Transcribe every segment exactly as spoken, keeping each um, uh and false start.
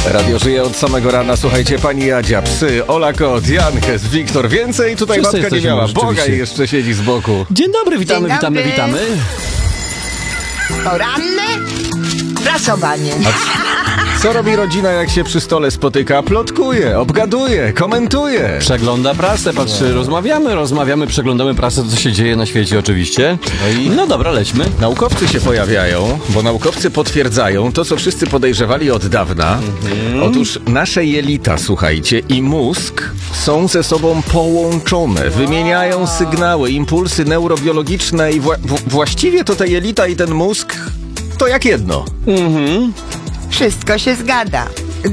Radio żyje od samego rana. Słuchajcie, pani Jadzia, psy, Ola Kot, Jankes, Wiktor. Więcej tutaj Wszyscy matka nie miała. jesteśmy, Boga rzeczywiście. jeszcze siedzi z boku. Dzień dobry, witamy, Dzień witamy, dobry. witamy. Poranne prasowanie. Co robi rodzina, jak się przy stole spotyka? Plotkuje, obgaduje, komentuje. Przegląda prasę, patrzy, rozmawiamy, rozmawiamy, przeglądamy prasę, co się dzieje na świecie oczywiście. No i- No dobra, lećmy. Naukowcy się pojawiają, bo naukowcy potwierdzają to, co wszyscy podejrzewali od dawna. Otóż nasze jelita, słuchajcie, i mózg są ze sobą połączone, wymieniają sygnały, impulsy neurobiologiczne i wła- w- właściwie to te jelita i ten mózg to jak jedno. Wszystko się zgadza.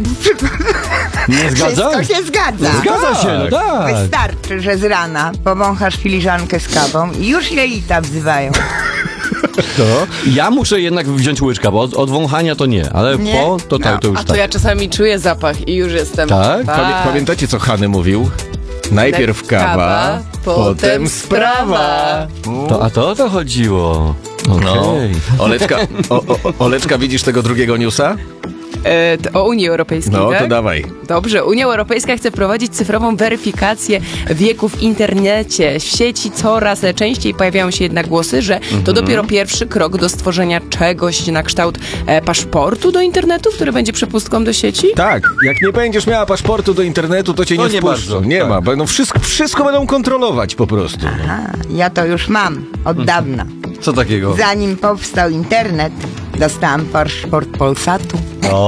Nie zgadza? Wszystko się zgadza. Zgadza się, no tak. Wystarczy, że z rana powąchasz filiżankę z kawą i już jelita wzywają. To? Ja muszę jednak wziąć łyczka, bo od, od wąchania to nie, ale Nie? po to, to, No. to już A to tak. ja czasami czuję zapach i już jestem. Tak? Pamię- pamiętacie, co Hany mówił? Najpierw kawa, Kawa, potem potem sprawa. To, a to o to chodziło. No. Okej. Oleczka, o, o, Oleczka, widzisz tego drugiego newsa? E, to o Unii Europejskiej, No, tak? to dawaj. Dobrze, Unia Europejska chce wprowadzić cyfrową weryfikację wieku w internecie. W sieci coraz częściej pojawiają się jednak głosy, że to dopiero pierwszy krok do stworzenia czegoś na kształt e, paszportu do internetu, który będzie przepustką do sieci. Tak, jak nie będziesz miała paszportu do internetu, to cię No nie nie wpuszczą. bardzo, nie tak. ma, będą wszystko, wszystko będą kontrolować po prostu. A, ja to już mam od dawna. Co takiego? Zanim powstał internet, dostałam paszport Polsatu.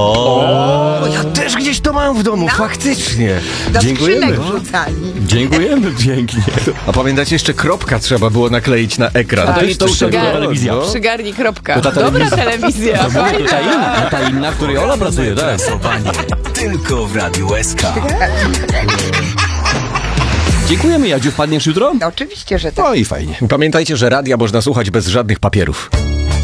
O, ja też gdzieś to mam w domu, No. faktycznie. Do Dziękujemy. skrzynek wrzucali. Dziękujemy pięknie. A pamiętacie, jeszcze kropka trzeba było nakleić na ekran. Tak, Też to już coś taka takiego, telewizja. no. Przygarnij kropka. To ta Dobra telewizja. telewizja. To była ta inna, ta inna, w której Ola pracuje, tak? Głosowanie tylko w Radiu S K. Dziękujemy, Jadziu, wpadniesz jutro? No, oczywiście, że tak. No i fajnie. Pamiętajcie, że radia można słuchać bez żadnych papierów.